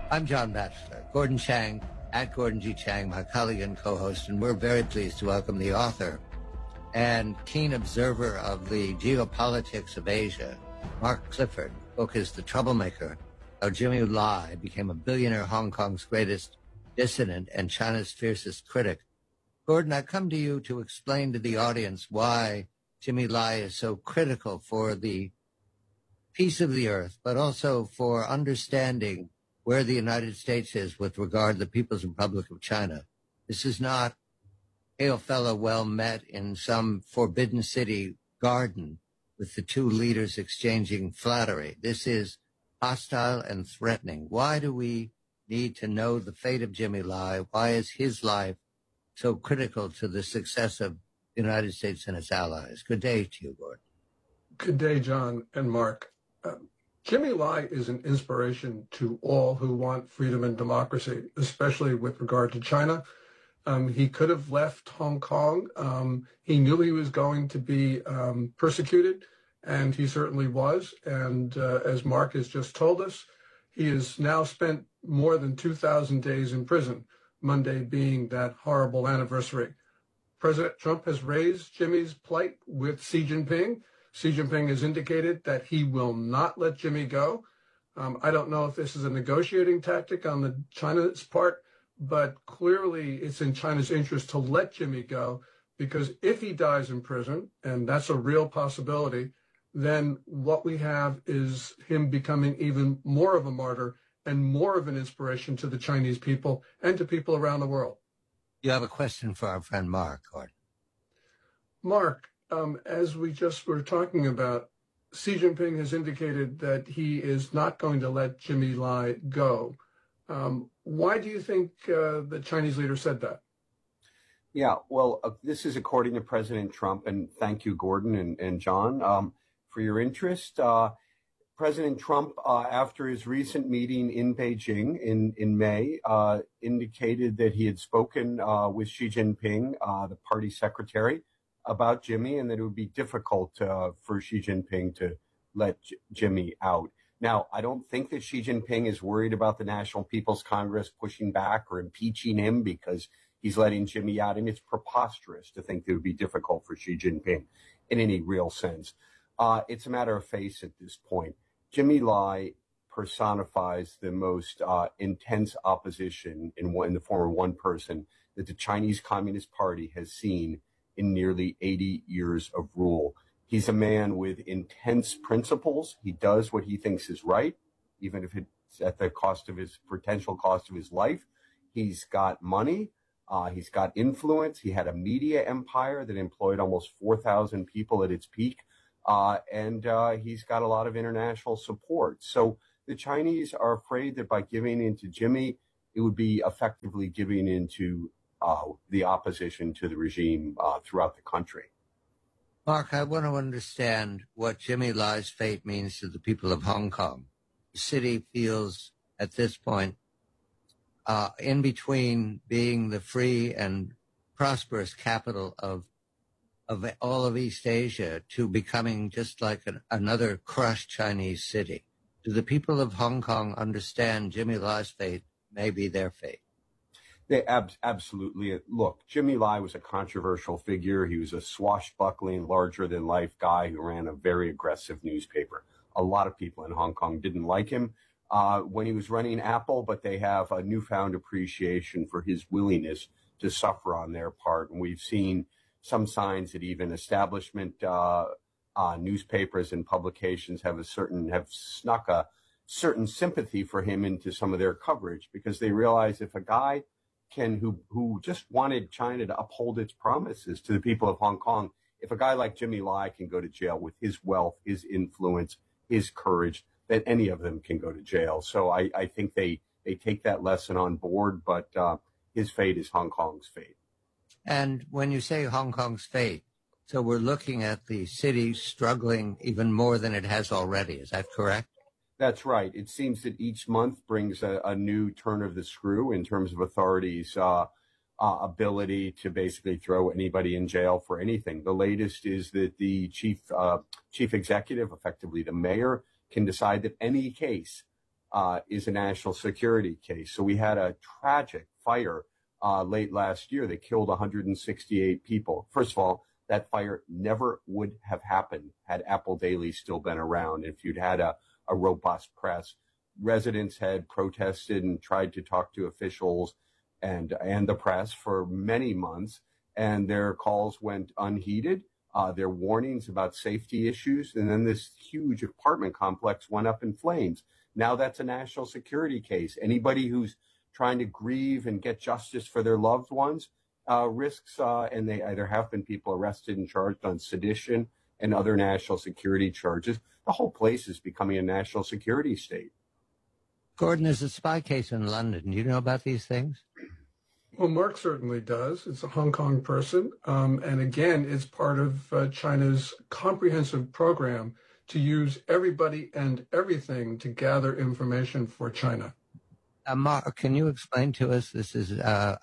I'm John Batchelor, Gordon Chang, at Gordon G. Chang, my colleague and co-host, and we're very pleased to welcome the author and keen observer of the geopolitics of Asia, Mark Clifford. The book is The Troublemaker, How Jimmy Lai Became a Billionaire, Hong Kong's Greatest Dissident and China's Fiercest Critic. Gordon, I come to you to explain to the audience why Jimmy Lai is so critical for the peace of the earth, but also for understanding where the United States is with regard to the People's Republic of China. This is not hail fellow well met in some forbidden city garden with the two leaders exchanging flattery. This is hostile and threatening. Why do we need to know the fate of Jimmy Lai? Why is his life so critical to the success of the United States and its allies? Good day to you, Gordon. Good day, John and Mark. Jimmy Lai is an inspiration to all who want freedom and democracy, especially with regard to China. He could have left Hong Kong. He knew he was going to be persecuted, and he certainly was. And as Mark has just told us, he has now spent more than 2,000 days in prison, Monday being that horrible anniversary. President Trump has raised Jimmy's plight with Xi Jinping. Xi Jinping has indicated that he will not let Jimmy go. I don't know if this is a negotiating tactic on the China's part, but clearly it's in China's interest to let Jimmy go, because if he dies in prison, and that's a real possibility, then what we have is him becoming even more of a martyr and more of an inspiration to the Chinese people and to people around the world. You have a question for our friend Mark, Gordon. Mark, as we just were talking about, Xi Jinping has indicated that he is not going to let Jimmy Lai go. Why do you think the Chinese leader said that? Yeah, well, this is according to President Trump, and thank you, Gordon and John, for your interest. President Trump, after his recent meeting in Beijing in May, indicated that he had spoken with Xi Jinping, the party secretary, about Jimmy, and that it would be difficult for Xi Jinping to let Jimmy out. Now, I don't think that Xi Jinping is worried about the National People's Congress pushing back or impeaching him because he's letting Jimmy out, and it's preposterous to think that it would be difficult for Xi Jinping in any real sense. It's a matter of face at this point. Jimmy Lai personifies the most intense opposition in the form of one person that the Chinese Communist Party has seen in nearly 80 years of rule. He's a man with intense principles. He does what he thinks is right, even if it's at the potential cost of his life. He's got money. He's got influence. He had a media empire that employed almost 4,000 people at its peak. And he's got a lot of international support. So the Chinese are afraid that by giving in to Jimmy, it would be effectively giving into the opposition to the regime throughout the country. Mark, I want to understand what Jimmy Lai's fate means to the people of Hong Kong. The city feels at this point in between being the free and prosperous capital of all of East Asia to becoming just like another crushed Chinese city. Do the people of Hong Kong understand Jimmy Lai's fate may be their fate? They absolutely. Look, Jimmy Lai was a controversial figure. He was a swashbuckling, larger-than-life guy who ran a very aggressive newspaper. A lot of people in Hong Kong didn't like him when he was running Apple, but they have a newfound appreciation for his willingness to suffer on their part. And we've seen some signs that even establishment newspapers and publications have snuck a certain sympathy for him into some of their coverage, because they realize if a guy who just wanted China to uphold its promises to the people of Hong Kong, if a guy like Jimmy Lai can go to jail with his wealth, his influence, his courage, then any of them can go to jail. So I think they take that lesson on board, but his fate is Hong Kong's fate. And when you say Hong Kong's fate, so we're looking at the city struggling even more than it has already. Is that correct? That's right. It seems that each month brings a new turn of the screw in terms of authorities' ability to basically throw anybody in jail for anything. The latest is that the chief executive, effectively the mayor, can decide that any case is a national security case. So we had a tragic fire late last year that killed 168 people. First of all, that fire never would have happened had Apple Daily still been around. If you'd had a robust press, residents had protested and tried to talk to officials and the press for many months, and their calls went unheeded. Their warnings about safety issues, and then this huge apartment complex went up in flames. Now that's a national security case. Anybody who's trying to grieve and get justice for their loved ones risks, and they either have been people arrested and charged on sedition and other national security charges. The whole place is becoming a national security state. Gordon, there's a spy case in London. Do you know about these things? Well, Mark certainly does. It's a Hong Kong person. And again, it's part of China's comprehensive program to use everybody and everything to gather information for China. Mark, can you explain to us, this is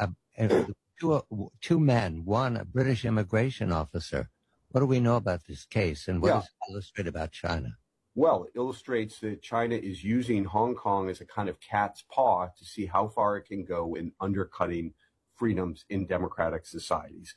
two men, one a British immigration officer. What do we know about this case, and what does it illustrate about China? Well, it illustrates that China is using Hong Kong as a kind of cat's paw to see how far it can go in undercutting freedoms in democratic societies.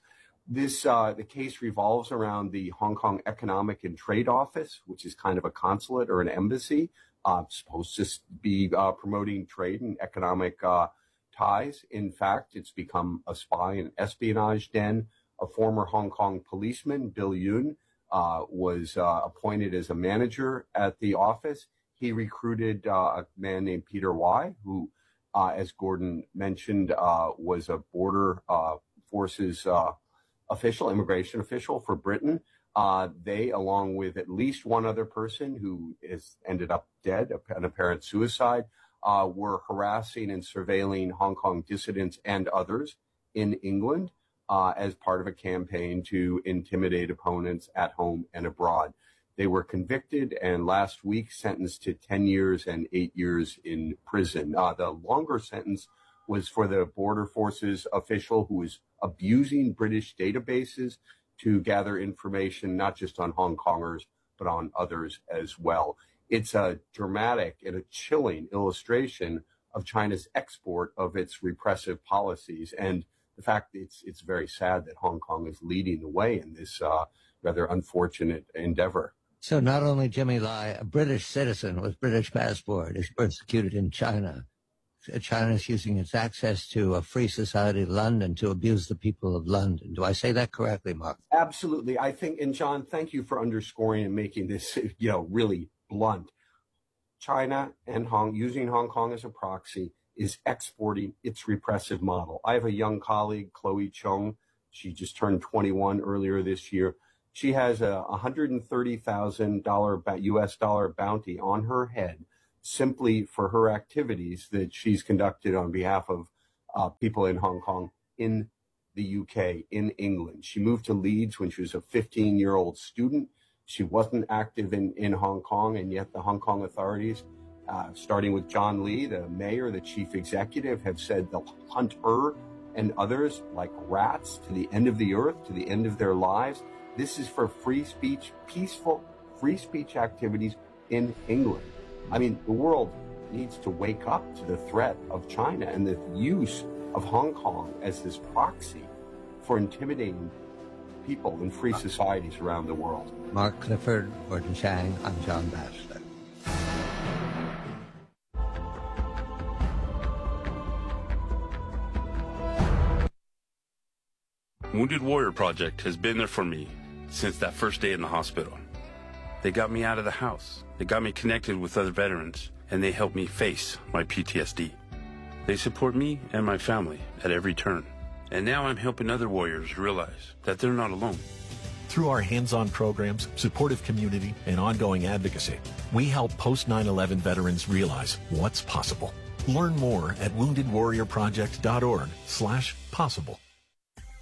The case revolves around the Hong Kong Economic and Trade Office, which is kind of a consulate or an embassy, supposed to be promoting trade and economic ties. In fact, it's become a spy and espionage den. A former Hong Kong policeman, Bill Yoon, was appointed as a manager at the office. He recruited a man named Peter Wai, who, as Gordon mentioned, was a border forces official, immigration official for Britain. They, along with at least one other person who is ended up dead, an apparent suicide, were harassing and surveilling Hong Kong dissidents and others in England as part of a campaign to intimidate opponents at home and abroad. They were convicted and last week sentenced to 10 years and 8 years in prison. The longer sentence was for the border forces official who was abusing British databases to gather information, not just on Hong Kongers, but on others as well. It's a dramatic and a chilling illustration of China's export of its repressive policies. And the fact that it's very sad that Hong Kong is leading the way in this rather unfortunate endeavor. So not only Jimmy Lai, a British citizen with British passport, is persecuted in China. China is using its access to a free society, London, to abuse the people of London. Do I say that correctly, Mark? Absolutely. I think, and John, thank you for underscoring and making this, really blunt. China and using Hong Kong as a proxy is exporting its repressive model. I have a young colleague, Chloe Chung. She just turned 21 earlier this year. She has a $130,000 US dollar bounty on her head simply for her activities that she's conducted on behalf of people in Hong Kong, in the UK, in England. She moved to Leeds when she was a 15-year-old student. She wasn't active in Hong Kong, and yet the Hong Kong authorities, starting with John Lee, the mayor, the chief executive, have said they'll hunt her and others like rats to the end of the earth, to the end of their lives. This is for free speech, peaceful free speech activities in England. I mean, the world needs to wake up to the threat of China and the use of Hong Kong as this proxy for intimidating people in free societies around the world. Mark Clifford, Gordon Chang, I'm John Batchelor. Wounded Warrior Project has been there for me since that first day in the hospital. They got me out of the house. They got me connected with other veterans, and they helped me face my PTSD. They support me and my family at every turn. And now I'm helping other warriors realize that they're not alone. Through our hands-on programs, supportive community, and ongoing advocacy, we help post 9/11 veterans realize what's possible. Learn more at woundedwarriorproject.org/possible.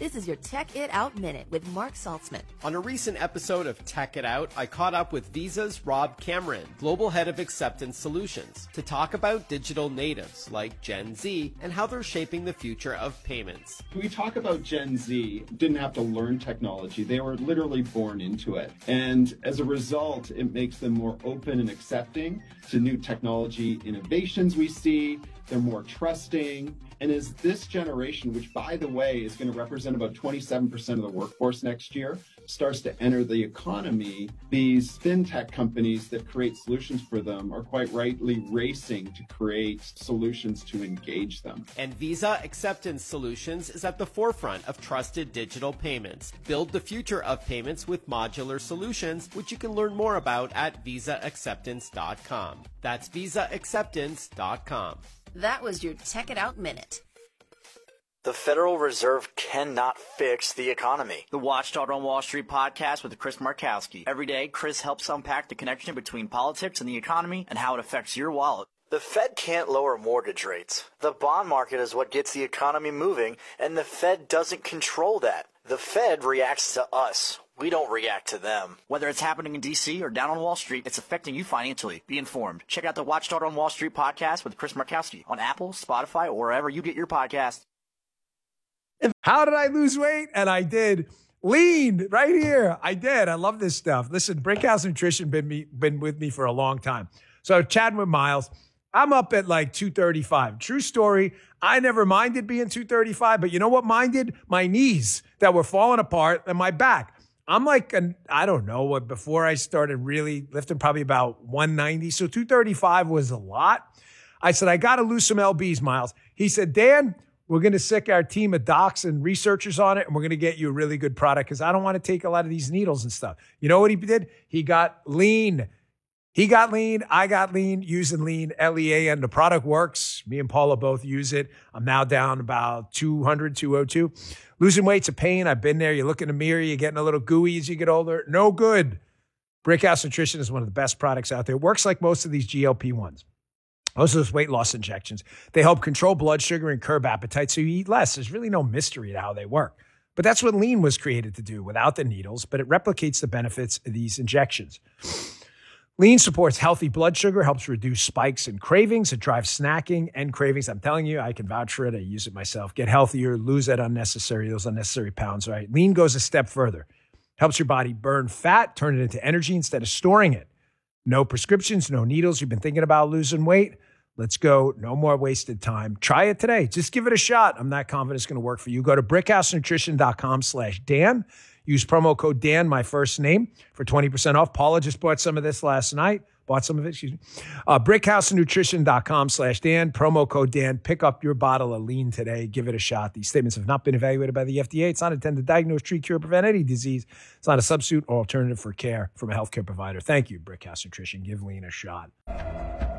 This is your Tech It Out Minute with Mark Saltzman. On a recent episode of Tech It Out, I caught up with Visa's Rob Cameron, Global Head of Acceptance Solutions, to talk about digital natives like Gen Z and how they're shaping the future of payments. We talk about Gen Z, didn't have to learn technology. They were literally born into it. And as a result, it makes them more open and accepting to new technology innovations we see. They're more trusting. And as this generation, which by the way is going to represent about 27% of the workforce next year, starts to enter the economy, these fintech companies that create solutions for them are quite rightly racing to create solutions to engage them. And Visa Acceptance Solutions is at the forefront of trusted digital payments. Build the future of payments with modular solutions, which you can learn more about at visaacceptance.com. That's visaacceptance.com. That was your Tech It Out Minute. The Federal Reserve cannot fix the economy. The Watchdog on Wall Street podcast with Chris Markowski. Every day, Chris helps unpack the connection between politics and the economy and how it affects your wallet. The Fed can't lower mortgage rates. The bond market is what gets the economy moving, and the Fed doesn't control that. The Fed reacts to us. We don't react to them. Whether it's happening in D.C. or down on Wall Street, it's affecting you financially. Be informed. Check out the Watchdog on Wall Street podcast with Chris Markowski on Apple, Spotify, or wherever you get your podcasts. How did I lose weight? And I did. Lean right here. I did. I love this stuff. Listen, Brickhouse Nutrition been with me for a long time. So chatting with Miles, I'm up at like 235. True story. I never minded being 235, but you know what minded? My knees that were falling apart and my back. I'm like, I don't know what, before I started really lifting, probably about 190. So 235 was a lot. I said, I got to lose some LBs, Miles. He said, Dan, we're going to sick our team of docs and researchers on it, and we're going to get you a really good product because I don't want to take a lot of these needles and stuff. You know what he did? He got lean. He got lean. I got lean using lean, LEAN. The product works. Me and Paula both use it. I'm now down about 200, 202. Losing weight's a pain. I've been there. You look in the mirror. You're getting a little gooey as you get older. No good. Brickhouse Nutrition is one of the best products out there. It works like most of these GLP-1s. Most of those weight loss injections. They help control blood sugar and curb appetite so you eat less. There's really no mystery to how they work. But that's what lean was created to do without the needles, but it replicates the benefits of these injections. Lean supports healthy blood sugar, helps reduce spikes and cravings. It drives snacking and cravings. I'm telling you, I can vouch for it. I use it myself. Get healthier, lose those unnecessary pounds, right? Lean goes a step further. Helps your body burn fat, turn it into energy instead of storing it. No prescriptions, no needles. You've been thinking about losing weight? Let's go. No more wasted time. Try it today. Just give it a shot. I'm not confident it's going to work for you. Go to brickhousenutrition.com/Dan. Use promo code Dan, my first name, for 20% off. Paula just bought some of this last night. brickhousenutrition.com/Dan. Promo code Dan. Pick up your bottle of lean today. Give it a shot. These statements have not been evaluated by the FDA. It's not intended to diagnose, treat, cure, prevent any disease. It's not a substitute or alternative for care from a healthcare provider. Thank you, Brickhouse Nutrition. Give lean a shot.